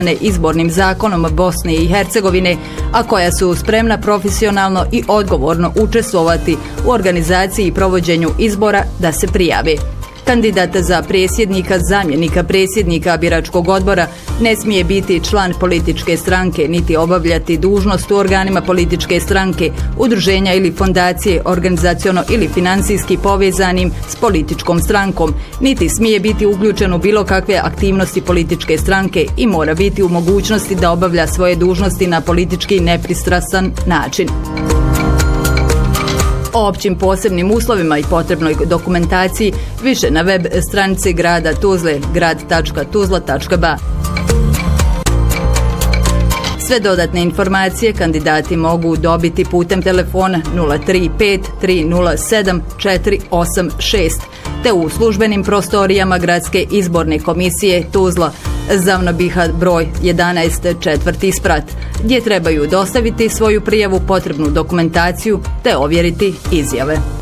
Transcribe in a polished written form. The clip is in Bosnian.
izbornim zakonom Bosne i Hercegovine, a koja su spremna profesionalno i odgovorno učestvovati u organizaciji i provođenju izbora, da se prijave. Kandidat za predsjednika, zamjenika predsjednika biračkog odbora ne smije biti član političke stranke, niti obavljati dužnost u organima političke stranke, udruženja ili fondacije organizaciono ili financijski povezanim s političkom strankom, niti smije biti uključen u bilo kakve aktivnosti političke stranke i mora biti u mogućnosti da obavlja svoje dužnosti na politički nepristrasan način. O općim posebnim uslovima i potrebnoj dokumentaciji više na web stranici grada Tuzle grad.tuzla.ba. Sve dodatne informacije kandidati mogu dobiti putem telefona 035 307 486 te u službenim prostorijama Gradske izborne komisije Tuzla, Zavnobiha broj 11 četvrti sprat, gdje trebaju dostaviti svoju prijavu, potrebnu dokumentaciju te ovjeriti izjave.